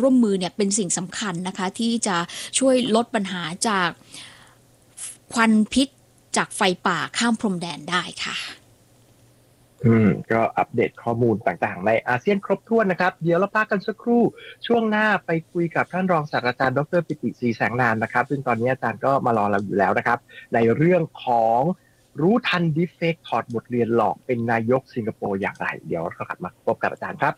ร่วมมือเนี่ยเป็นสิ่งสำคัญนะคะที่จะช่วยลดปัญหาจากควันพิษจากไฟป่าข้ามพรมแดนได้ค่ะก็อัปเดตข้อมูลต่างๆในอาเซียนครบถ้วนนะครับเดี๋ยวเราพักกันสักครู่ช่วงหน้าไปคุยกับท่านรองศาสตราจารย์ดร.ปิติ ศรีแสงนามนะครับซึ่งตอนนี้อาจารย์ก็มารอเราอยู่แล้วนะครับในเรื่องของรู้ทันดีเฟกต์ถอดบทเรียนหลอกเป็นนายกสิงคโปร์อย่างไรเดี๋ยวเรากลับมาพบกับอาจารย์ครับ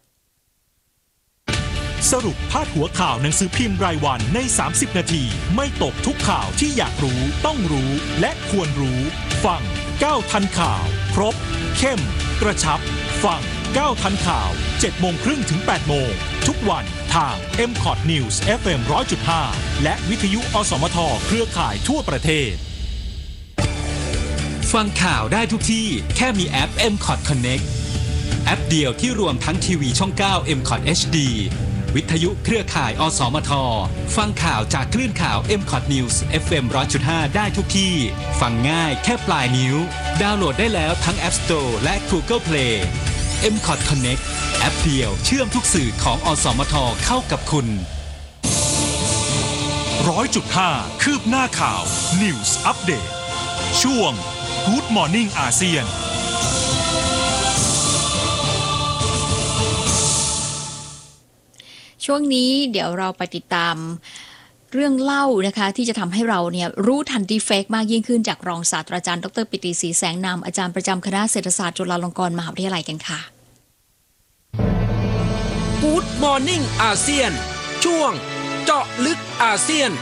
สรุปพาดหัวข่าวหนังสือพิมพ์รายวันใน30นาทีไม่ตกทุกข่าวที่อยากรู้ต้องรู้และควรรู้ฟัง9ทันข่าวครบเข้มกระชับฟัง9ทันข่าว 7:30 ถึง 8:00 ทุกวันทาง MCOT News FM 100.5 และวิทยุอสมทเครือข่ายทั่วประเทศฟังข่าวได้ทุกที่แค่มีแอป MCOT Connect แอปเดียวที่รวมทั้งทีวีช่อง 9 MCOT HD วิทยุเครือข่ายอสมทฟังข่าวจากคลื่นข่าว MCOT News FM 100.5 ได้ทุกที่ฟังง่ายแค่ปลายนิ้วดาวน์โหลดได้แล้วทั้ง App Store และ Google Play MCOT Connect แอปเดียวเชื่อมทุกสื่อของอสมทเข้ากับคุณ 100.5 คืบหน้าข่าว News Update ช่วง Good Morning อาเซียนช่วงนี้เดี๋ยวเราไปติดตามเรื่องเล่านะคะที่จะทำให้เราเนี่ยรู้ทันดีเฟกต์มากยิ่งขึ้นจากรองศาสตราจารย์ดร.ปิติ ศรีแสงนามอาจารย์ประจำคณะเศรษฐศาสตร์จุฬาลงกรณ์มหาวิทยาลัยกันค่ะ Good Morning อาเซียนช่วงเจาะลึกอาเซียน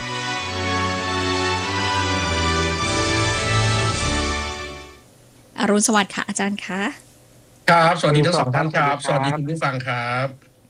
อรุณสวัสดิ์ค่ะอาจารย์คะครับสวัสดีทั้งสองท่านครับสวัสดีคุณผู้ฟังครับ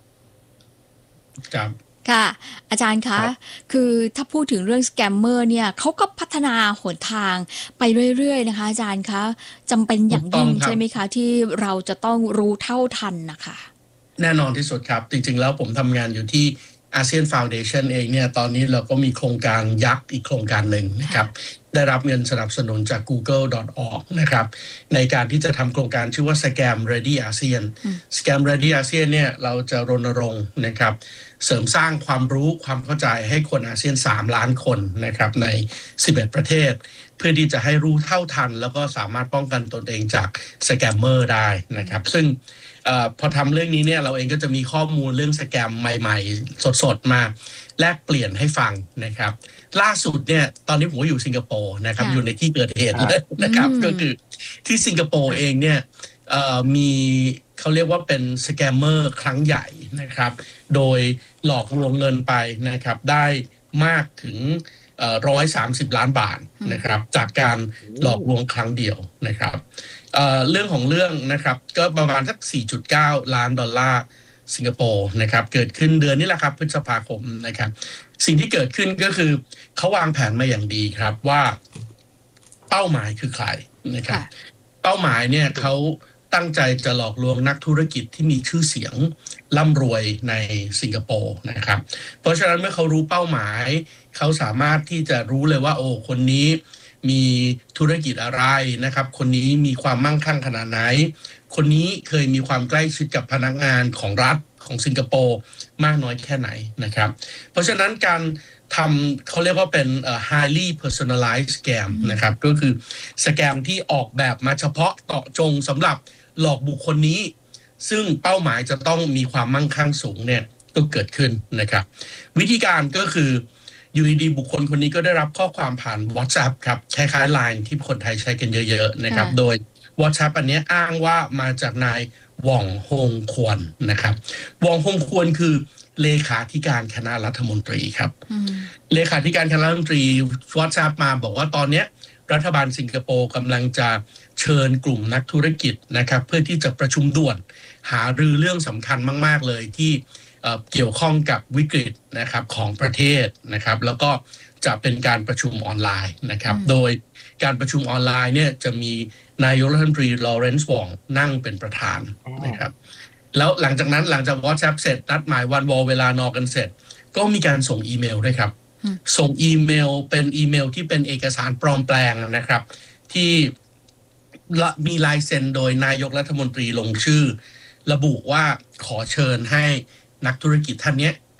ค่ะอาจารย์คะคือถ้าพูดถึงเรื่องสแกมเมอร์เนี่ยเขาก็พัฒนาหนทางไปเรื่อยๆนะคะอาจารย์คะจำเป็นอย่างยิ่งใช่ไหมคะที่เราจะต้องรู้เท่าทันนะคะแน่นอนที่สุดครับจริงๆแล้วผมทำงานอยู่ที่อาเซียนฟาวเดชั่นเองเนี่ยตอนนี้เราก็มีโครงการยักษ์อีกโครงการหนึ่งนะครับได้รับเงินสนับสนุนจาก google.org นะครับในการที่จะทำโครงการชื่อว่า Scam Ready ASEAN Scam Ready ASEAN เนี่ยเราจะรณรงค์นะครับเสริมสร้างความรู้ความเข้าใจให้คนอาเซียน3ล้านคนนะครับใน11ประเทศเพื่อที่จะให้รู้เท่าทันแล้วก็สามารถป้องกันตนเองจากสแกมเมอร์ได้นะครับซึ่งพอทำเรื่องนี้เนี่ยเราเองก็จะมีข้อมูลเรื่องสแกมใหม่ๆสดๆมาแลกเปลี่ยนให้ฟังนะครับล่าสุดเนี่ยตอนนี้ผมก็อยู่สิงคโปร์นะครับอยู่ในที่เกิดเหตุเลยนะครับก็คือที่สิงคโปร์เองเนี่ยมีเขาเรียกว่าเป็นสแกมเมอร์ครั้งใหญ่นะครับโดยหลอกลวงเงินไปนะครับได้มากถึง130 ล้านบาทนะครับจากการหลอกลวงครั้งเดียวนะครับเรื่องของเรื่องนะครับก็ประมาณสัก 4.9 ล้านดอลลาร์สิงคโปร์นะครับเกิดขึ้นเดือนนี้แหละครับพฤษภาคมนะครับสิ่งที่เกิดขึ้นก็คือเขาวางแผนมาอย่างดีครับว่าเป้าหมายคือใครนะครับเป้าหมายเนี่ยเขาตั้งใจจะหลอกลวงนักธุรกิจที่มีชื่อเสียงร่ำรวยในสิงคโปร์นะครับเพราะฉะนั้นเมื่อเขารู้เป้าหมายเขาสามารถที่จะรู้เลยว่าโอ้คนนี้มีธุรกิจอะไรนะครับคนนี้มีความมั่งคั่งขนาดไหนคนนี้เคยมีความใกล้ชิดกับพนักงานของรัฐของสิงคโปร์มากน้อยแค่ไหนนะครับเพราะฉะนั้นการทำเขาเรียกว่าเป็นhighly personalized scam นะครับก็คือสแกมที่ออกแบบมาเฉพาะเจาะจงสำหรับหลอกบุคคลนี้ซึ่งเป้าหมายจะต้องมีความมั่งคั่งสูงเนี่ยก็เกิดขึ้นนะครับวิธีการก็คืออยู่ดีๆบุคคลคนนี้ก็ได้รับข้อความผ่าน WhatsApp ครับคล้ายๆ LINE ที่คนไทยใช้กันเยอะๆนะครับโดย WhatsApp อันนี้อ้างว่ามาจากนายหว่องฮงควนนะครับหว่องฮงควนคือเลขาธิการคณะรัฐมนตรีครับเลขาธิการคณะรัฐมนตรี WhatsApp มาบอกว่าตอนนี้รัฐบาลสิงคโปร์กำลังจะเชิญกลุ่มนักธุรกิจนะครับเพื่อที่จะประชุมด่วนหารือเรื่องสำคัญมากๆเลยที่เกี่ยวข้องกับวิกฤตนะครับของประเทศนะครับแล้วก็จะเป็นการประชุมออนไลน์นะครับโดยการประชุมออนไลน์เนี่ยจะมีนายกรัฐมนตรีลอเรนซ์วองนั่งเป็นประธานนะครับแล้วหลังจากนั้นหลังจาก WhatsApp เสร็จนัดหมายวันวอลเวลานอกันเสร็จก็มีการส่งอีเมลด้วยครับส่งอีเมลเป็นอีเมลที่เป็นเอกสารปลอมแปลงนะครับที่มีลายเซ็นโดยนายกรัฐมนตรีลงชื่อระบุว่าขอเชิญให้นักธุรกิจท่านนี้